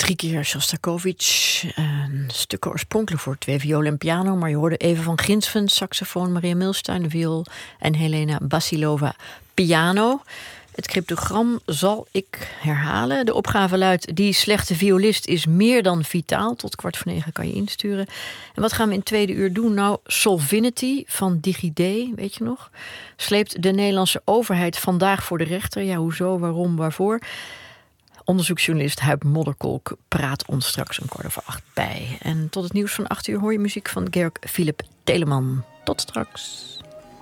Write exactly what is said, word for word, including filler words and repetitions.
drie keer Shostakovich. Een stuk oorspronkelijk voor twee violen en piano. Maar je hoorde even van Grinsven, saxofoon, Maria Milstein, viool en Helena Basilova, piano. Het cryptogram zal ik herhalen. De opgave luidt: die slechte violist is meer dan vitaal. Tot kwart voor negen kan je insturen. En wat gaan we in het tweede uur doen? Nou, Solvinity van DigiD, weet je nog? Sleept de Nederlandse overheid vandaag voor de rechter. Ja, hoezo, waarom, waarvoor? Onderzoeksjournalist Huib Modderkolk praat ons straks om kwart over acht bij. En tot het nieuws van acht uur hoor je muziek van Georg Philipp Telemann. Tot straks.